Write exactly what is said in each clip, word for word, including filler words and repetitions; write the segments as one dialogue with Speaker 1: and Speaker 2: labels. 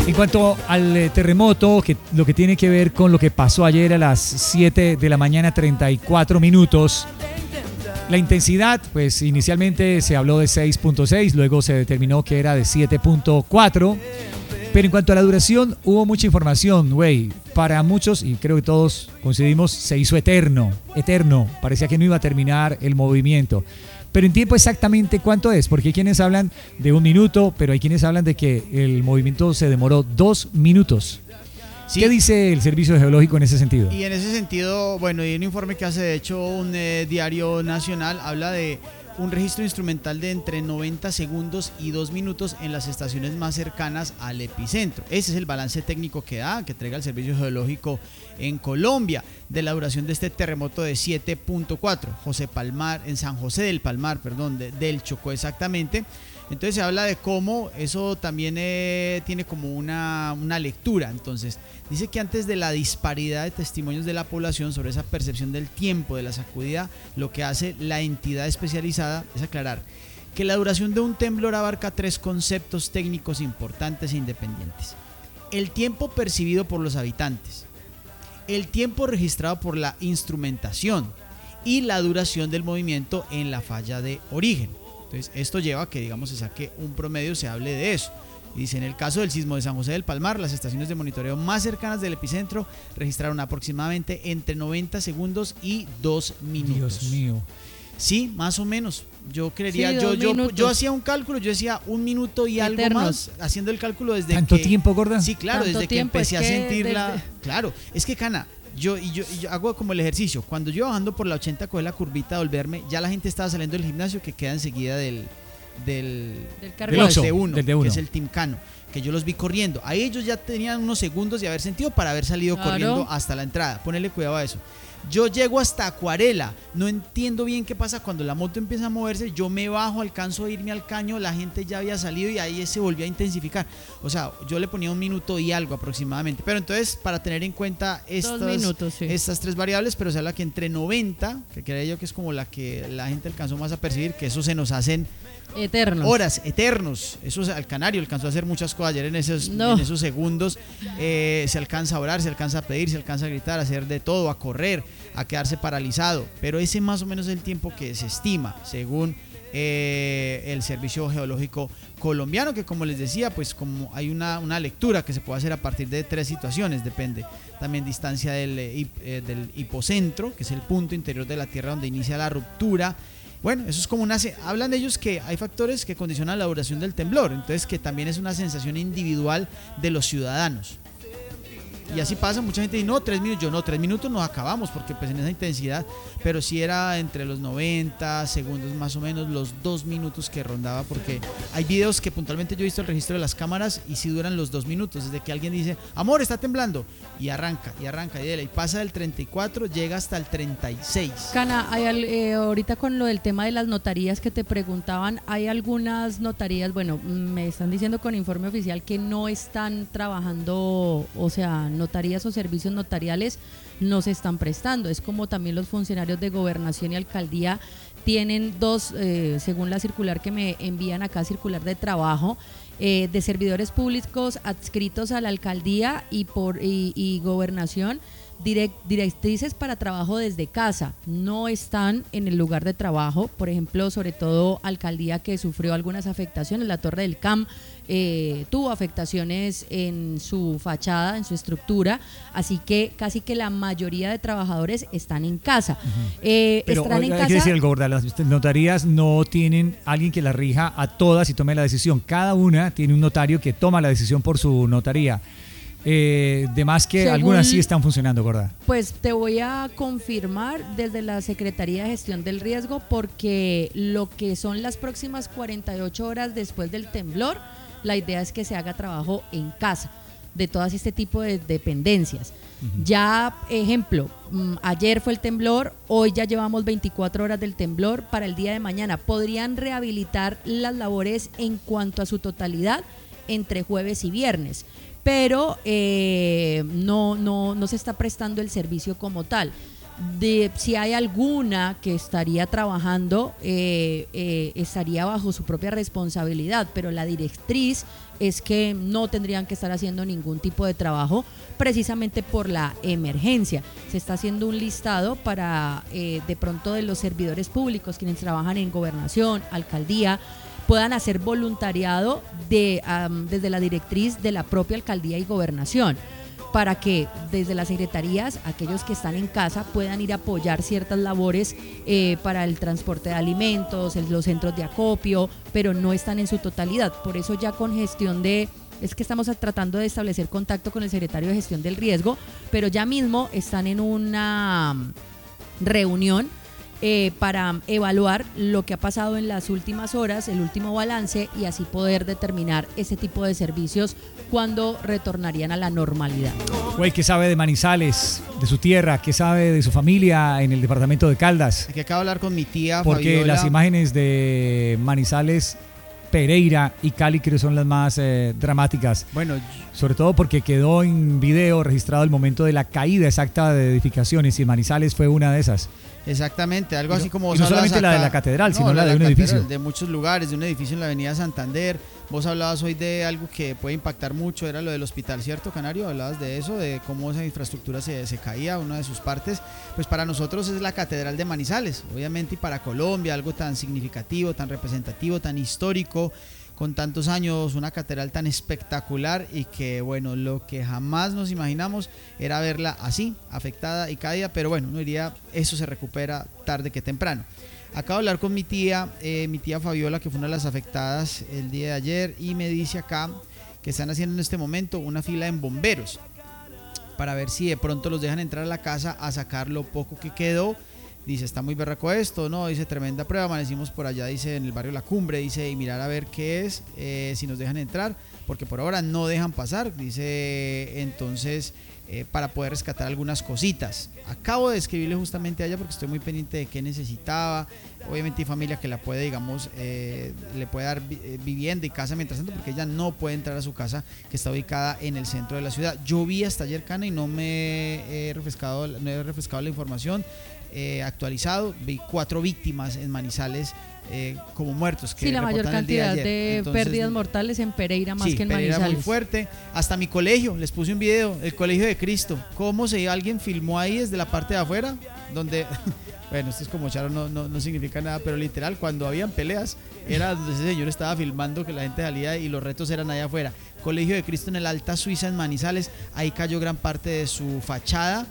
Speaker 1: En cuanto al eh, terremoto, que lo que tiene que ver con lo que pasó ayer a las siete de la mañana, treinta y cuatro minutos. La intensidad, pues inicialmente se habló de seis punto seis, luego se determinó que era de siete punto cuatro. Pero en cuanto a la duración, hubo mucha información, güey. Para muchos, y creo que todos coincidimos, se hizo eterno, eterno. Parecía que no iba a terminar el movimiento. Pero en tiempo exactamente, ¿cuánto es? Porque hay quienes hablan de un minuto, pero hay quienes hablan de que el movimiento se demoró dos minutos. Sí. ¿Qué dice el Servicio Geológico en ese sentido?
Speaker 2: Y en ese sentido, bueno, y un informe que hace de hecho un eh, diario nacional habla de un registro instrumental de entre noventa segundos y dos minutos en las estaciones más cercanas al epicentro. Ese es el balance técnico que da, que entrega el Servicio Geológico en Colombia, de la duración de este terremoto de siete punto cuatro, José Palmar, en San José del Palmar, perdón, de, del Chocó exactamente. Entonces se habla de cómo eso también eh, tiene como una, una lectura. Entonces dice que antes de la disparidad de testimonios de la población sobre esa percepción del tiempo de la sacudida, lo que hace la entidad especializada es aclarar que la duración de un temblor abarca tres conceptos técnicos importantes e independientes: el tiempo percibido por los habitantes, el tiempo registrado por la instrumentación y la duración del movimiento en la falla de origen. Entonces esto lleva a que, digamos, se saque un promedio, se hable de eso. Y dice, en el caso del sismo de San José del Palmar, las estaciones de monitoreo más cercanas del epicentro registraron aproximadamente entre noventa segundos y dos minutos.
Speaker 1: Dios mío.
Speaker 2: Sí, más o menos. Yo creería,
Speaker 3: Sí,
Speaker 2: yo, yo,
Speaker 3: minutos.
Speaker 2: yo hacía un cálculo, yo decía un minuto y algo
Speaker 3: Eternos.
Speaker 2: más, haciendo el cálculo desde
Speaker 1: ¿Tanto
Speaker 2: que...
Speaker 1: tiempo, gorda?
Speaker 2: Sí, claro,
Speaker 3: Tanto
Speaker 2: desde que
Speaker 3: tiempo,
Speaker 2: empecé
Speaker 3: es
Speaker 2: a
Speaker 3: que
Speaker 2: sentirla.
Speaker 3: desde-
Speaker 2: Claro, es que Cana, yo, y yo, y yo hago como el ejercicio. Cuando yo iba bajando por la ochenta, coger la curvita, volverme, ya la gente estaba saliendo del gimnasio que queda enseguida del del,
Speaker 3: Del cargador.
Speaker 2: del
Speaker 1: Oxxo,
Speaker 2: D uno,
Speaker 1: del D uno.
Speaker 2: que es el Timcano, que yo los vi corriendo. Ahí ellos ya tenían unos segundos de haber sentido para haber salido
Speaker 3: Claro.
Speaker 2: corriendo hasta la entrada. Ponele cuidado a eso. Yo llego hasta Acuarela, no entiendo bien qué pasa cuando la moto empieza a moverse, yo me bajo, alcanzo a irme al caño, la gente ya había salido y ahí se volvió a intensificar. O sea, yo le ponía un minuto y algo aproximadamente. Pero entonces, para tener en cuenta estas,
Speaker 3: Dos minutos, sí.
Speaker 2: estas tres variables, pero se habla que entre noventa, que creo yo que es como la que la gente alcanzó más a percibir, que eso se nos hacen
Speaker 3: Eternos.
Speaker 2: horas, eternos. Eso al Canario alcanzó a hacer muchas cosas ayer en esos,
Speaker 3: No.
Speaker 2: en esos segundos. Eh, se alcanza a orar, se alcanza a pedir, se alcanza a gritar, a hacer de todo, a correr, a quedarse paralizado. Pero ese más o menos es el tiempo que se estima, según eh, el Servicio Geológico Colombiano, que como les decía, pues como hay una, una lectura que se puede hacer a partir de tres situaciones, depende también distancia del, eh, eh, del hipocentro, que es el punto interior de la Tierra donde inicia la ruptura. Bueno, eso es como una... Hablan de ellos que hay factores que condicionan la duración del temblor, entonces que también es una sensación individual de los ciudadanos. Y así pasa, mucha gente dice, no, tres minutos, yo no, tres minutos nos acabamos, porque pues en esa intensidad, pero sí era entre los noventa segundos más o menos, los dos minutos que rondaba, porque hay videos que puntualmente yo he visto el registro de las cámaras y sí duran los dos minutos, desde que alguien dice, amor, está temblando, y arranca, y arranca, y, dele, y pasa del treinta y cuatro, llega hasta el treinta y seis.
Speaker 3: Cana, hay al- eh, ahorita con lo del tema de las notarías que te preguntaban, hay algunas notarías, bueno, me están diciendo con informe oficial que no están trabajando, o sea, notarías o servicios notariales no se están prestando. Es como también los funcionarios de gobernación y alcaldía tienen dos, eh, según la circular que me envían acá, circular de trabajo, eh, de servidores públicos adscritos a la alcaldía y por y, y gobernación, direct, directrices para trabajo desde casa. No están en el lugar de trabajo, por ejemplo, sobre todo alcaldía que sufrió algunas afectaciones, la Torre del C A M eh, tuvo afectaciones en su fachada, en su estructura, así que casi que la mayoría de trabajadores están en casa. Uh-huh. eh,
Speaker 1: Pero
Speaker 3: estarán en
Speaker 1: hay
Speaker 3: casa.
Speaker 1: que decir algo, gorda, las notarías no tienen alguien que las rija a todas y tome la decisión. Cada una tiene un notario que toma la decisión por su notaría. Eh, de más que
Speaker 3: Según,
Speaker 1: algunas sí están funcionando, gorda.
Speaker 3: Pues te voy a confirmar desde la Secretaría de Gestión del Riesgo, porque lo que son las próximas cuarenta y ocho horas después del temblor, la idea es que se haga trabajo en casa de todas este tipo de dependencias. Uh-huh. Ya, ejemplo, ayer fue el temblor, hoy ya llevamos veinticuatro horas del temblor, para el día de mañana podrían rehabilitar las labores en cuanto a su totalidad entre jueves y viernes, pero eh, no, no, no se está prestando el servicio como tal. De, si hay alguna que estaría trabajando, eh, eh, estaría bajo su propia responsabilidad, pero la directriz es que no tendrían que estar haciendo ningún tipo de trabajo precisamente por la emergencia. Se está haciendo un listado para eh, de pronto de los servidores públicos, quienes trabajan en gobernación, alcaldía, puedan hacer voluntariado de, um, desde la directriz de la propia alcaldía y gobernación, para que desde las secretarías, aquellos que están en casa puedan ir a apoyar ciertas labores eh, para el transporte de alimentos, el, los centros de acopio, pero no están en su totalidad. Por eso ya con gestión de, es que estamos tratando de establecer contacto con el secretario de Gestión del Riesgo, pero ya mismo están en una reunión Eh, para evaluar lo que ha pasado en las últimas horas, el último balance, y así poder determinar ese tipo de servicios cuando retornarían a la normalidad.
Speaker 1: Güey, ¿qué sabe de Manizales, de su tierra? ¿Qué sabe de su familia en el departamento de Caldas?
Speaker 2: Aquí acabo de hablar con mi tía
Speaker 1: Porque
Speaker 2: Fabiola.
Speaker 1: las imágenes de Manizales, Pereira y Cali creo son las más eh, dramáticas.
Speaker 2: Bueno,
Speaker 1: sobre todo porque quedó en video registrado el momento de la caída exacta de edificaciones y Manizales fue una de esas.
Speaker 2: Exactamente, algo
Speaker 1: Y no-
Speaker 2: así como...
Speaker 1: y no solamente la de la catedral, sino la de un
Speaker 2: catedral,
Speaker 1: edificio.
Speaker 2: De muchos lugares, de un edificio en la avenida Santander. Vos hablabas hoy de algo que puede impactar mucho, era lo del hospital, ¿cierto, Canario? Hablabas de eso, de cómo esa infraestructura se, se caía, una de sus partes. Pues para nosotros es la catedral de Manizales, obviamente, y para Colombia, algo tan significativo, tan representativo, tan histórico, con tantos años, una catedral tan espectacular, y que bueno, lo que jamás nos imaginamos era verla así, afectada y caída, pero bueno, uno diría, eso se recupera tarde que temprano. Acabo de hablar con mi tía, eh, mi tía Fabiola, que fue una de las afectadas el día de ayer, y me dice acá que están haciendo en este momento una fila en bomberos para ver si de pronto los dejan entrar a la casa a sacar lo poco que quedó. Dice, está muy berraco esto, ¿no? Dice, tremenda prueba, amanecimos por allá, dice, en el barrio La Cumbre, dice, y mirar a ver qué es, eh, si nos dejan entrar, porque por ahora no dejan pasar, dice, entonces, eh, para poder rescatar algunas cositas. Acabo de escribirle justamente a ella porque estoy muy pendiente de qué necesitaba. Obviamente hay familia que la puede, digamos, eh, le puede dar vi- eh, vivienda y casa mientras tanto, porque ella no puede entrar a su casa, que está ubicada en el centro de la ciudad. Yo vi hasta ayer, Cana, y no me he refrescado, no he refrescado la información. Eh, actualizado, vi cuatro víctimas en Manizales eh, como muertos. Que
Speaker 3: Sí, la mayor
Speaker 2: reportan el día
Speaker 3: cantidad
Speaker 2: ayer.
Speaker 3: de
Speaker 2: Entonces,
Speaker 3: pérdidas mortales en Pereira más
Speaker 2: sí,
Speaker 3: que en
Speaker 2: Pereira
Speaker 3: Manizales.
Speaker 2: muy fuerte. Hasta mi colegio, les puse un video, el colegio de Cristo. Cómo se alguien filmó ahí desde la parte de afuera, donde, bueno, esto es como charo, no, no, no significa nada, pero literal, cuando habían peleas, era donde ese señor estaba filmando que la gente salía y los retos eran allá afuera. Colegio de Cristo en el Alta Suiza, en Manizales, ahí cayó gran parte de su fachada.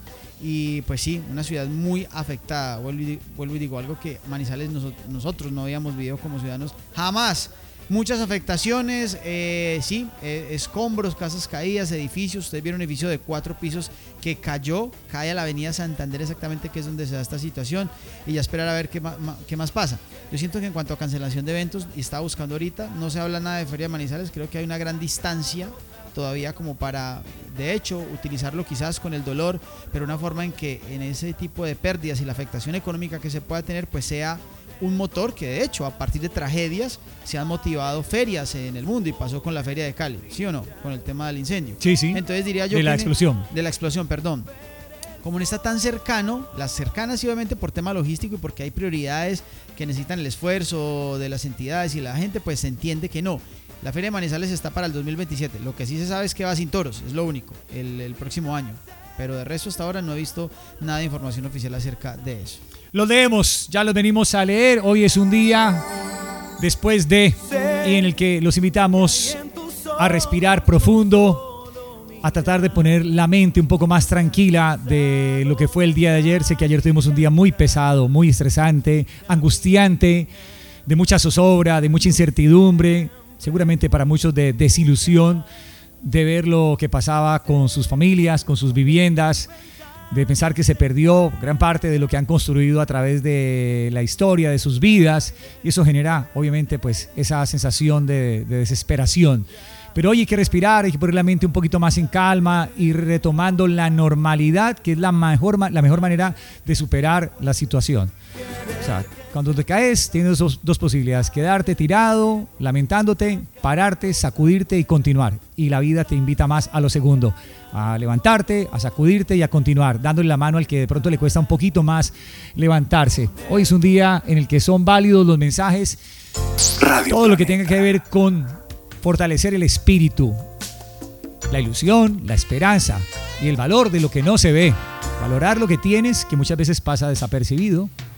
Speaker 2: Y pues sí, una ciudad muy afectada. Vuelvo y, vuelvo y digo algo que Manizales noso- nosotros no habíamos vivido como ciudadanos jamás. Muchas afectaciones, eh, sí, eh, escombros, casas caídas, edificios. Ustedes vieron un edificio de cuatro pisos que cayó, cae a la avenida Santander exactamente, que es donde se da esta situación, y ya esperar a ver qué, ma- ma- qué más pasa. Yo siento que en cuanto a cancelación de eventos, y estaba buscando ahorita, no se habla nada de Feria de Manizales, creo que hay una gran distancia todavía como para, de hecho, utilizarlo quizás con el dolor, pero una forma en que en ese tipo de pérdidas y la afectación económica que se pueda tener, pues sea un motor que de hecho a partir de tragedias se han motivado ferias en el mundo, y pasó con la feria de Cali, ¿sí o no? Con el tema del incendio.
Speaker 1: Sí, sí.
Speaker 2: Entonces diría yo
Speaker 1: De la
Speaker 2: que-
Speaker 1: explosión.
Speaker 2: De la explosión, perdón. Como no está tan cercano, las cercanas sí, obviamente por tema logístico y porque hay prioridades que necesitan el esfuerzo de las entidades y la gente, pues se entiende que no. La Feria de Manizales está para el dos mil veintisiete. Lo que sí se sabe es que va sin toros, es lo único, el, el próximo año. Pero de resto hasta ahora no he visto nada de información oficial acerca de eso.
Speaker 1: Los leemos, ya los venimos a leer. Hoy es un día después de y en el que los invitamos a respirar profundo, a tratar de poner la mente un poco más tranquila de lo que fue el día de ayer. Sé que ayer tuvimos un día muy pesado, muy estresante, angustiante, de mucha zozobra, de mucha incertidumbre, seguramente para muchos de desilusión, de ver lo que pasaba con sus familias, con sus viviendas, de pensar que se perdió gran parte de lo que han construido a través de la historia, de sus vidas, y eso genera obviamente pues esa sensación de, de desesperación. Pero hoy hay que respirar, hay que poner la mente un poquito más en calma y retomando la normalidad, que es la mejor, la mejor manera de superar la situación. O sea, cuando te caes, tienes dos, dos posibilidades: quedarte tirado, lamentándote, pararte, sacudirte y continuar. Y la vida te invita más a lo segundo, a levantarte, a sacudirte y a continuar, dándole la mano al que de pronto le cuesta un poquito más levantarse. Hoy es un día en el que son válidos los mensajes, Radio todo lo que tenga que ver con fortalecer el espíritu, la ilusión, la esperanza y el valor de lo que no se ve. Valorar lo que tienes, que muchas veces pasa desapercibido.